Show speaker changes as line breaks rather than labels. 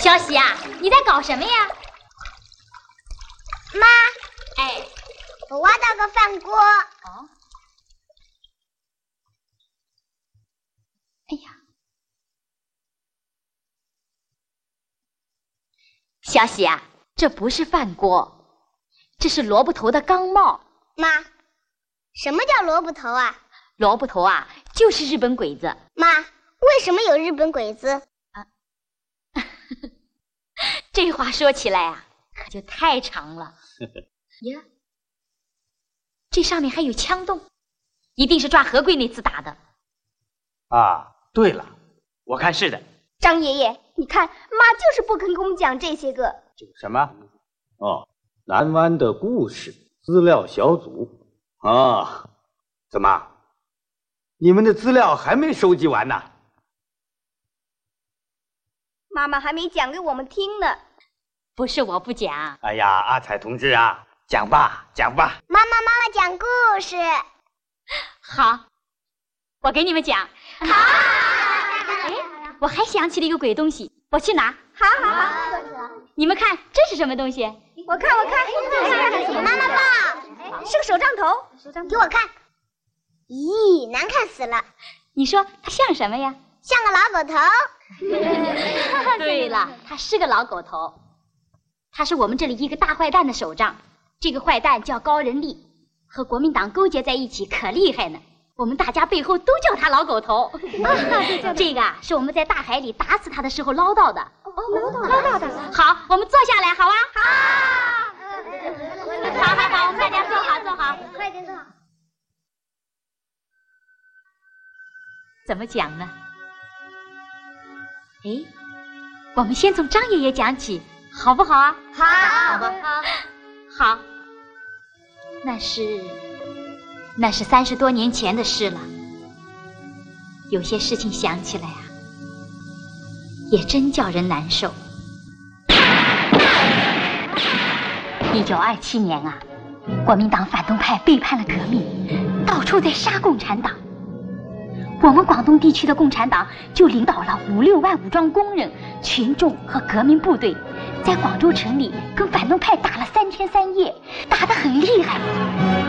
小喜啊，你在搞什么呀？
妈，
哎，
我挖到个饭锅。
哦，哎呀，小喜啊，这不是饭锅，这是萝卜头的钢帽。
妈，什么叫萝卜头啊？
萝卜头啊，就是日本鬼子。
妈，为什么有日本鬼子？
啊，这话说起来啊，可就太长了。呀，这上面还有枪洞，一定是抓何贵那次打的。
啊，对了，我看是的。
张爷爷，你看，妈就是不肯跟我们讲这些个。
这个什么？
哦，南湾的故事资料小组啊，
怎么？你们的资料还没收集完呢？
妈妈还没讲给我们听呢。
不是我不讲。
哎呀，阿彩同志啊，讲吧，讲吧。
妈妈讲故事。
好，我给你们讲。
好。
哎，我还想起了一个鬼东西，我去拿。
好。
你们看，这是什么东西？
我看。
妈妈抱，
是个手杖头。
给我看。咦，难看死了！
你说它像什么呀？
像个老狗头。
对了，它是个老狗头。它是我们这里一个大坏蛋的手杖。这个坏蛋叫高仁利，和国民党勾结在一起，可厉害呢。我们大家背后都叫他老狗头。这个是我们在大海里打死他的时候捞到的。
唠叨的。
好，我们坐下来，好吧？
好。
好，我们大家坐好。
快点坐好。
怎么讲呢？哎，我们先从张爷爷讲起，好不好啊？
好。
好吧。好。那是30多年前的事了。有些事情想起来啊，也真叫人难受。1927年啊，国民党反动派背叛了革命，到处在杀共产党。我们广东地区的共产党就领导了5、6万武装工人、群众和革命部队，在广州城里跟反动派打了3天3夜，打得很厉害。